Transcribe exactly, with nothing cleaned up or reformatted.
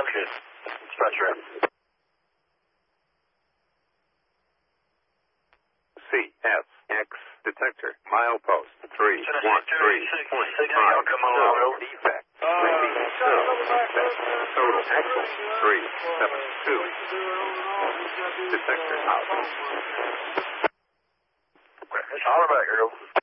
Okay. Dispatcher. C S X detector milepost three one three point five defect. Maybe so defect. Total axle three seven two. Detector out. Holler back, girl.